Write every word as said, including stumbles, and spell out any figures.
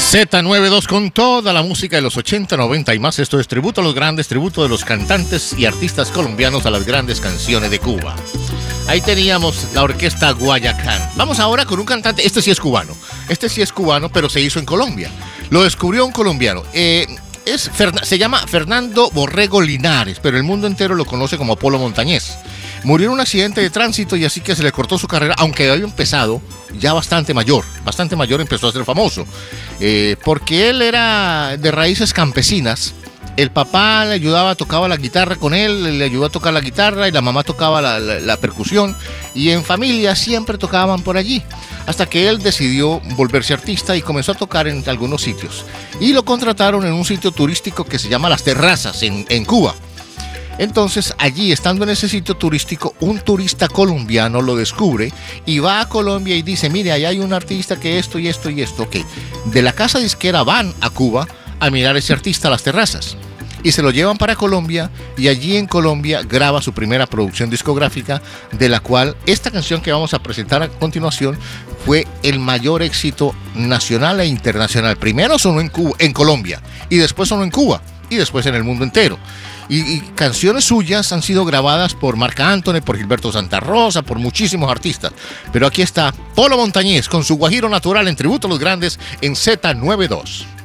Z noventa y dos con toda la música de los ochenta, noventa y más. Esto es tributo a los grandes, tributo de los cantantes y artistas colombianos a las grandes canciones de Cuba. Ahí teníamos la orquesta Guayacán. Vamos ahora con un cantante, este sí es cubano. Este sí es cubano, pero se hizo en Colombia. Lo descubrió un colombiano. Eh, es, se llama Fernando Borrego Linares, pero el mundo entero lo conoce como Polo Montañés. Murió en un accidente de tránsito y así que se le cortó su carrera, aunque había empezado ya bastante mayor, bastante mayor empezó a ser famoso, eh, porque él era de raíces campesinas. El papá le ayudaba, tocaba la guitarra con él, le ayudó a tocar la guitarra y la mamá tocaba la, la, la percusión, y en familia siempre tocaban por allí, hasta que él decidió volverse artista y comenzó a tocar en algunos sitios. Y lo contrataron en un sitio turístico que se llama Las Terrazas, en, en Cuba. Entonces, allí, estando en ese sitio turístico, un turista colombiano lo descubre y va a Colombia y dice, mire, ahí hay un artista que esto y esto y esto. Ok, de la casa disquera van a Cuba a mirar a ese artista a Las Terrazas. Y se lo llevan para Colombia, y allí en Colombia graba su primera producción discográfica, de la cual esta canción que vamos a presentar a continuación fue el mayor éxito nacional e internacional. Primero sonó en Cuba, en Colombia, y después sonó en Cuba, y después en el mundo entero. Y, y canciones suyas han sido grabadas por Marc Anthony, por Gilberto Santa Rosa, por muchísimos artistas. Pero aquí está Polo Montañés con su Guajiro Natural en tributo a los grandes en Z noventa y dos.